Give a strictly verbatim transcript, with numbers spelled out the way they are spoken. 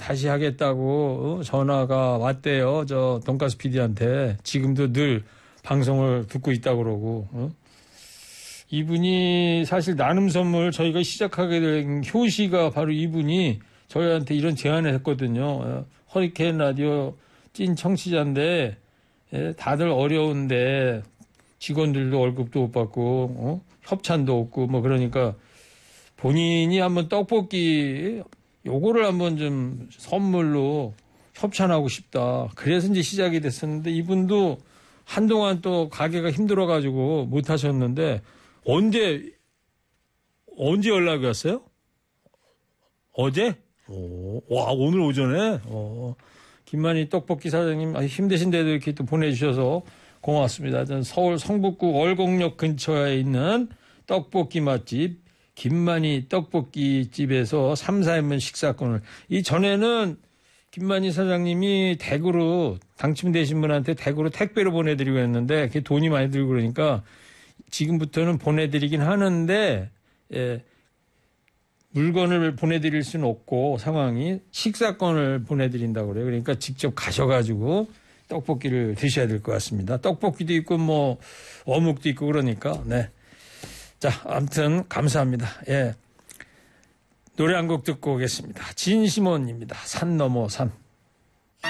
다시 하겠다고 전화가 왔대요. 저 돈가스 피디한테. 지금도 늘 방송을 듣고 있다고 그러고. 어? 이분이 사실 나눔 선물 저희가 시작하게 된 효시가 바로 이분이 저희한테 이런 제안을 했거든요. 허리케인 라디오 찐 청취자인데 다들 어려운데 직원들도 월급도 못 받고 어? 협찬도 없고 뭐 그러니까 본인이 한번 떡볶이 요거를 한번 좀 선물로 협찬하고 싶다. 그래서 이제 시작이 됐었는데 이분도 한동안 또 가게가 힘들어가지고 못 하셨는데 언제 언제 연락이 왔어요? 어제? 오, 와 오늘 오전에? 오, 김만희 떡볶이 사장님 힘드신데도 이렇게 또 보내주셔서 고맙습니다. 전 서울 성북구 월곡역 근처에 있는 떡볶이 맛집 김만희 떡볶이 집에서 삼, 사 인분 식사권을 이 전에는 김만희 사장님이 댁으로 당첨되신 분한테 댁으로 택배로 보내드리고 했는데 그게 돈이 많이 들고 그러니까 지금부터는 보내드리긴 하는데 예, 물건을 보내드릴 수는 없고 상황이 식사권을 보내드린다고 그래요. 그러니까 직접 가셔가지고 떡볶이를 드셔야 될 것 같습니다. 떡볶이도 있고 뭐 어묵도 있고 그러니까 네. 자, 아무튼 감사합니다. 예, 노래 한 곡 듣고 오겠습니다. 진시몬입니다. 산 넘어 산.